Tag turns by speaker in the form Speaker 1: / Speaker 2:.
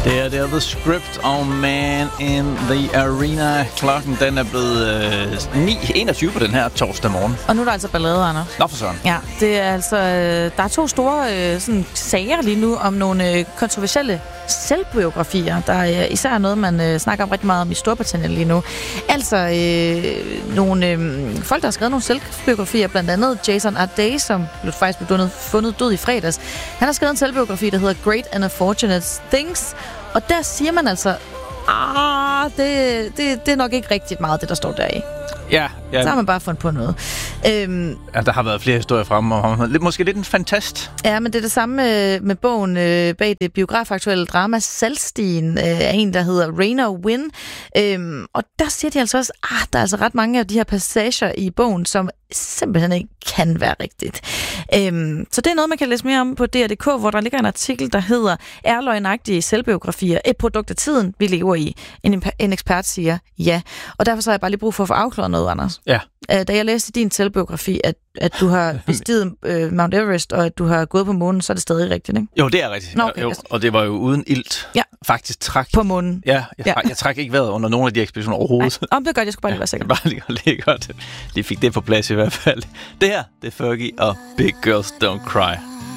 Speaker 1: Det er The Script og Man in the Arena. Klokken den er blevet 9:21 på den her torsdag morgen.
Speaker 2: Og nu er der altså ballade, Anders.
Speaker 1: Nå for sådan.
Speaker 2: Ja, det er altså... Der er 2 store sådan, sager lige nu om nogle kontroversielle selvbiografier. Der er især noget, man snakker om rigtig meget om i Storbritannien lige nu. Altså nogle folk, der har skrevet nogle selvbiografier, blandt andet Jason Arday, som faktisk blev fundet død i fredags. Han har skrevet en selvbiografi, der hedder Great and Unfortunate Things. Og der siger man altså, det er nok ikke rigtigt meget, det der står deri.
Speaker 1: Ja.
Speaker 2: Så har man bare fundet på noget.
Speaker 1: Der har været flere historier fremme om ham. Måske lidt en fantast.
Speaker 2: Ja, men det er det samme med bogen bag det biografaktuelle drama Saltstien af en, der hedder Rainer Winn. Og der siger de altså også, der er altså ret mange af de her passager i bogen, som simpelthen ikke kan være rigtigt. Så det er noget, man kan læse mere om på DR.dk, hvor der ligger en artikel, der hedder Er løgnagtige selvbiografier et produkt af tiden, vi lever i? En ekspert siger ja. Og derfor så har jeg bare lige brug for at få afklaret noget, Anders.
Speaker 1: Ja.
Speaker 2: Da jeg læste din selvbiografi, at du har bestiget Mount Everest, og at du har gået på månen, så er det stadig rigtigt, ikke?
Speaker 1: Jo, det er rigtigt.
Speaker 2: Okay.
Speaker 1: Jo, og det var jo uden ilt.
Speaker 2: Ja.
Speaker 1: Faktisk træk.
Speaker 2: På månen.
Speaker 1: Ja, jeg træk ikke vejret under nogle af de ekspeditioner overhovedet.
Speaker 2: Nej, det er godt, jeg skulle bare lige være sikker.
Speaker 1: Bare lige godt. De fik det på plads i hvert fald. Det her, det er Fergie og Big Girls Don't Cry.